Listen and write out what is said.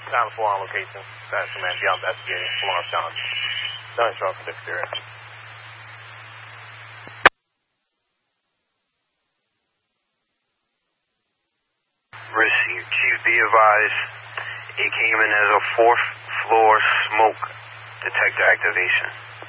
Time 4 on location. Status command beyond investigating. Florence John. Done short for exterior. Received. Chief, be advised. It came in as a 4th floor smoke detector activation.